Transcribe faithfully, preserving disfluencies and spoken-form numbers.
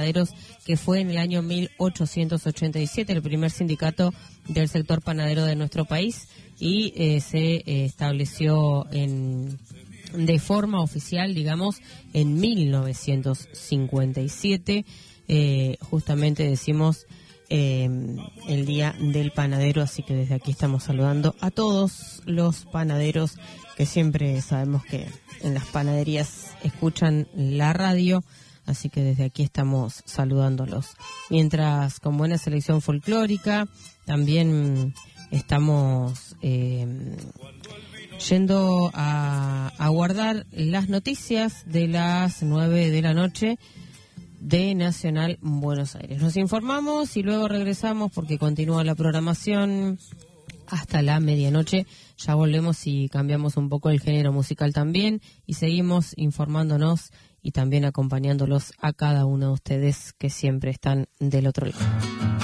Panaderos, que fue en el año mil ochocientos ochenta y siete el primer sindicato del sector panadero de nuestro país, y eh, se eh, estableció en de forma oficial, digamos, en mil novecientos cincuenta y siete. Eh, justamente decimos eh, el Día del Panadero, así que desde aquí estamos saludando a todos los panaderos que siempre sabemos que en las panaderías escuchan la radio, así que desde aquí estamos saludándolos. Mientras, con buena selección folclórica, también estamos eh, yendo a, a guardar las noticias de las nueve de la noche de Nacional Buenos Aires. Nos informamos y luego regresamos porque continúa la programación hasta la medianoche. Ya volvemos y cambiamos un poco el género musical también y seguimos informándonos y también acompañándolos a cada uno de ustedes que siempre están del otro lado.